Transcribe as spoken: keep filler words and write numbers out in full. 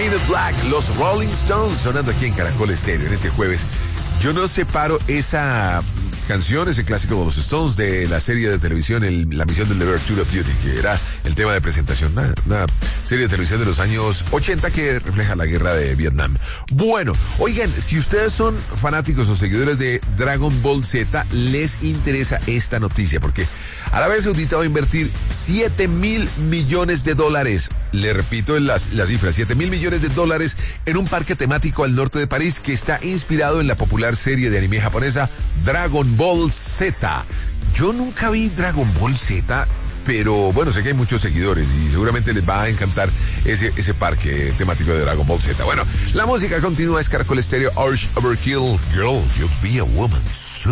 Painted Black, los Rolling Stones, sonando aquí en Caracol Estéreo en este jueves. Yo no separo esa canción, ese clásico de los Stones, de la serie de televisión, el, la misión del deber, Tour of Duty, que era el tema de presentación. Una, una serie de televisión de los años ochenta que refleja la guerra de Vietnam. Bueno, oigan, si ustedes son fanáticos o seguidores de Dragon Ball Z, les interesa esta noticia, porque Arabia Saudita va a invertir siete mil millones de dólares. Le repito las, las cifras, siete mil millones de dólares en un parque temático al norte de París que está inspirado en la popular serie de anime japonesa Dragon Ball Z. Yo nunca vi Dragon Ball Z, pero bueno, sé que hay muchos seguidores y seguramente les va a encantar ese, ese parque temático de Dragon Ball Z. Bueno, la música continúa, es Caracol Estéreo, Arch Overkill, Girl, You'll Be a Woman Soon.